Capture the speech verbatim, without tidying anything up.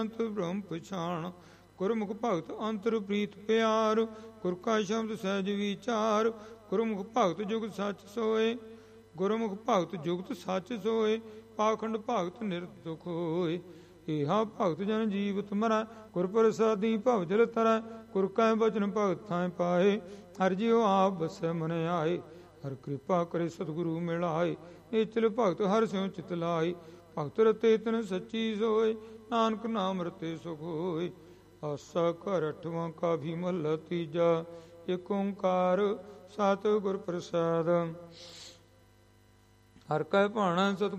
ਅੰਤ ਬ੍ਰਹਮ ਪਛਾਣ। ਗੁਰਮੁਖ ਭਗਤ ਅੰਤਰ ਪ੍ਰੀਤ ਪਿਆਰ। ਗੁਰ ਕਾ ਸ਼ਬਦ ਸਹਿਜ ਵਿਚਾਰ। ਗੁਰਮੁਖ ਭਗਤ ਜੁਗਤ ਸੱਚ ਸੋਏ। ਗੁਰਮੁਖ ਭਗਤ ਜੁਗਤ ਸੱਚ ਸੋਏ। ਪਾਖੰਡ ਭਗਤ ਨਿਰਤ ਦੁਖ ਹੋਏ। ਇਹਾ ਭਗਤ ਜਨ ਜੀਵਤ ਮਰੈ। ਗੁਰ ਪ੍ਰਸਾਦੀ ਭਵ ਜਲ ਤਰੈ। ਗੁਰ ਕੈ ਬਚਨ ਭਗਤ ਥਾਇ ਪਾਏ। ਹਰਿ ਜਿਉ ਆਪ ਬਸੈ ਮਨ ਆਏ। ਹਰਿ ਕਿਰਪਾ ਕਰੇ ਸਤਿਗੁਰੂ ਮਿਲਾਏ। ਨਿਚਲ ਭਗਤ ਹਰਿ ਸਿਉ ਚਿਤ ਲਾਏ। ਭਗਤ ਰਤੇ ਤਨ ਸੱਚੀ ਸੋਏ। ਨਾਨਕ ਨਾਮ ਰਤੇ ਸੁਖ ਹੋਏ। ਆਸਾ ਘਰ ਅਠਵਾਂ ਕਾ ਭੀ ਮਹਲਾ ਤੀਜਾ। ਏਕ ਓੰਕਾਰ ਸਤਿਗੁਰ ਪ੍ਰਸਾਦ। ਹਰਿ ਕੈ ਭਾਣਾ ਸਤਿਗੁਰ